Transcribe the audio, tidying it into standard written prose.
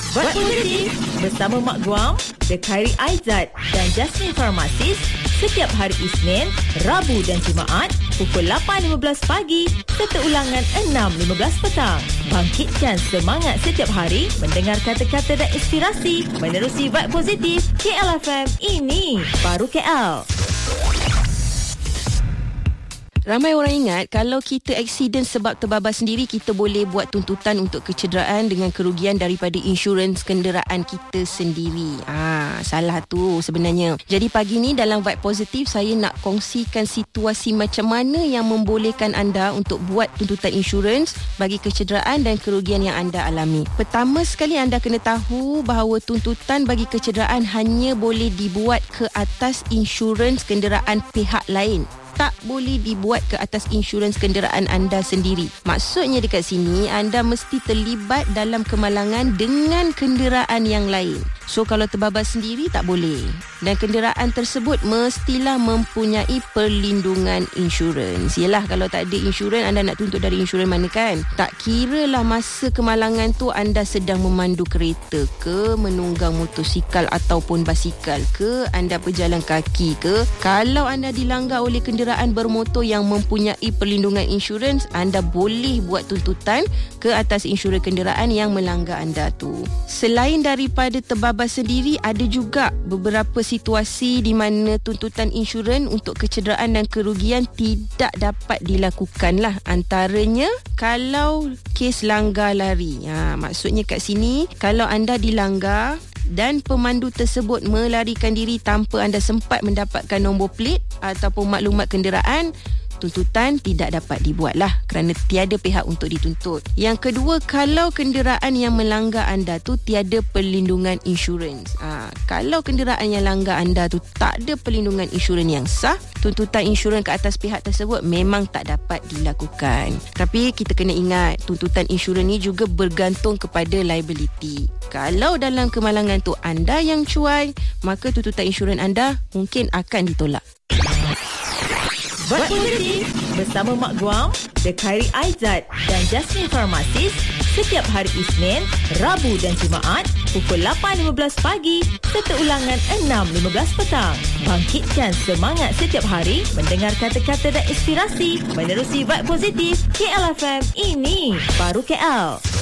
Buat positif bersama Mak Guam, The Khairi Aizat dan Jasmine Pharmacist setiap hari Isnin, Rabu dan Jumaat pukul 8.15 pagi serta ulangan 6.15 petang. Bangkitkan semangat setiap hari mendengar kata-kata dan inspirasi menerusi vibe positif KLFM. Ini baru KL. Ramai orang ingat kalau kita aksiden sebab terbabas sendiri, kita boleh buat tuntutan untuk kecederaan dengan kerugian daripada insurans kenderaan kita sendiri. Salah tu sebenarnya. Jadi pagi ni dalam Vibe Positif, saya nak kongsikan situasi macam mana yang membolehkan anda untuk buat tuntutan insurans bagi kecederaan dan kerugian yang anda alami. Pertama sekali, anda kena tahu bahawa tuntutan bagi kecederaan hanya boleh dibuat ke atas insurans kenderaan pihak lain. Tak boleh dibuat ke atas insurans kenderaan anda sendiri. Maksudnya dekat sini, anda mesti terlibat dalam kemalangan dengan kenderaan yang lain. So kalau terbabas sendiri tak boleh. Dan kenderaan tersebut mestilah mempunyai perlindungan insurans. Yelah, kalau tak ada insurans, anda nak tuntut dari insurans mana kan? Tak kira lah masa kemalangan tu anda sedang memandu kereta ke, menunggang motosikal ataupun basikal ke, anda berjalan kaki ke. Kalau anda dilanggar oleh kenderaan bermotor yang mempunyai perlindungan insurans, anda boleh buat tuntutan ke atas insurans kenderaan yang melanggar anda tu. Selain daripada terbabas sendiri, ada juga beberapa situasi di mana tuntutan insurans untuk kecederaan dan kerugian tidak dapat dilakukan lah. Antaranya kalau kes langgar lari. Maksudnya kat sini, kalau anda dilanggar dan pemandu tersebut melarikan diri tanpa anda sempat mendapatkan nombor plate ataupun maklumat kenderaan, tuntutan tidak dapat dibuat lah kerana tiada pihak untuk dituntut. Yang kedua, kalau kenderaan yang melanggar anda tu tiada perlindungan insurans. Kalau kenderaan yang langgar anda tu tak ada perlindungan insurans yang sah, tuntutan insurans ke atas pihak tersebut memang tak dapat dilakukan. Tapi kita kena ingat, tuntutan insurans ni juga bergantung kepada liability. Kalau dalam kemalangan tu anda yang cuai, maka tuntutan insurans anda mungkin akan ditolak. Buat positif bersama Mak Guam, The Khairi Aizat dan Jasmine Pharmacist setiap hari Isnin, Rabu dan Jumaat pukul 8.15 pagi serta ulangan 6.15 petang. Bangkitkan semangat setiap hari mendengar kata-kata dan inspirasi menerusi vibe positif KLFM. Ini baru KL.